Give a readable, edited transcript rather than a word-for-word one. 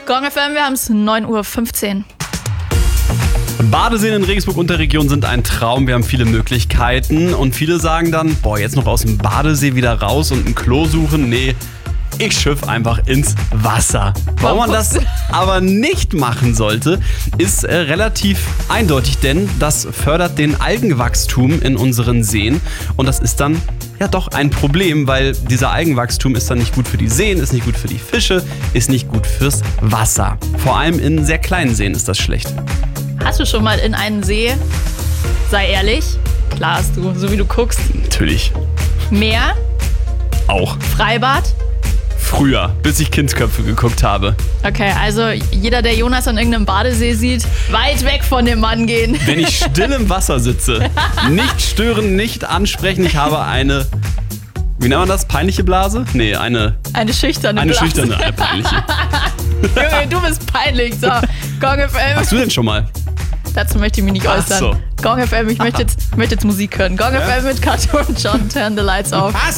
Gong FM, wir haben es 9:15 Uhr. Badeseen in Regensburg und der Region sind ein Traum. Wir haben viele Möglichkeiten und viele sagen dann, jetzt noch aus dem Badesee wieder raus und ein Klo suchen. Nee, ich schiff einfach ins Wasser. Warum man das aber nicht machen sollte, ist relativ eindeutig, denn das fördert den Algenwachstum in unseren Seen und das ist dann ja doch ein Problem, weil dieser Algenwachstum ist dann nicht gut für die Seen, ist nicht gut für die Fische, ist nicht gut fürs Wasser. Vor allem in sehr kleinen Seen ist das schlecht. Hast du schon mal in einen See? Sei ehrlich. Klar hast du, so wie du guckst. Natürlich. Meer? Auch. Freibad? Früher, bis ich Kindsköpfe geguckt habe. Okay, also jeder, der Jonas an irgendeinem Badesee sieht, weit weg von dem Mann gehen. Wenn ich still im Wasser sitze, nicht stören, nicht ansprechen, ich habe eine, wie nennt man das, peinliche Blase? Nee, eine schüchterne Blase. Blase. Eine peinliche. Junge, du bist peinlich. So, Gong FM. Hast du denn schon mal? Dazu möchte ich mich nicht äußern. Ach so. Gong FM, ich möchte jetzt Musik hören. Gong FM mit Kato und John, Turn the Lights Off.